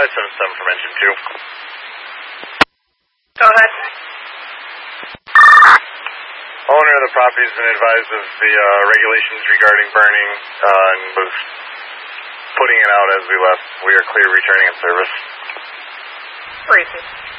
577 from engine 2. Go ahead. Owner of the property has been advised of the regulations regarding burning and was putting it out as we left. We are clear returning in service. Briefly.